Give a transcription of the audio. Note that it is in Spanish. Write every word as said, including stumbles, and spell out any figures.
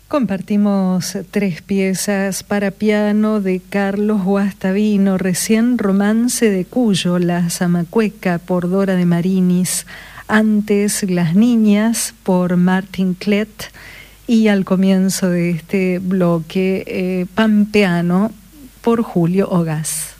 Compartimos tres piezas para piano de Carlos Guastavino, recién Romance de Cuyo, La Zamacueca por Dora de Marinis, antes Las Niñas por Martin Klett y al comienzo de este bloque eh, Pampeano por Julio Ogaz.